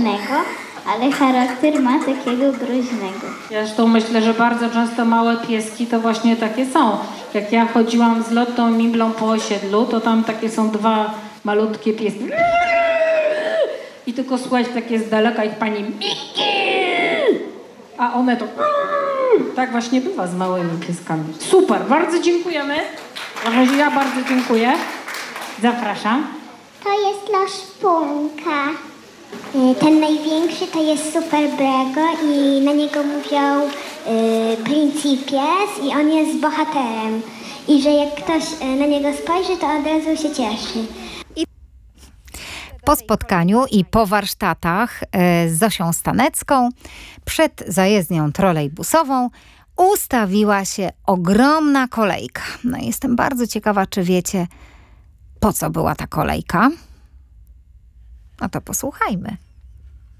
fajnego, ale charakter ma takiego groźnego. Ja zresztą myślę, że bardzo często małe pieski to właśnie takie są. Jak ja chodziłam z Lottą Mimblą po osiedlu, to tam takie są dwa malutkie pieski. I tylko słuchać takie z daleka ich pani Miki! A one to... Tak właśnie bywa z małymi pieskami. Super, bardzo dziękujemy. Ja bardzo dziękuję. Zapraszam. To jest Laszpunka. Ten największy to jest Super Brego i na niego mówią Principies i on jest bohaterem. I że jak ktoś na niego spojrzy, to od razu się cieszy. Po spotkaniu i po warsztatach z Zosią Stanecką przed zajezdnią trolejbusową ustawiła się ogromna kolejka. No, jestem bardzo ciekawa, czy wiecie, po co była ta kolejka? No to posłuchajmy.